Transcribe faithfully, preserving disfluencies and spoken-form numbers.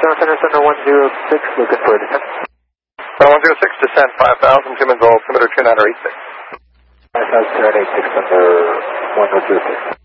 Center, Center, Center one zero six, looking for a descent. Center one zero six, descent five thousand, two minutes altimeter two nine eight six. five thousand two nine eight six, under one zero six.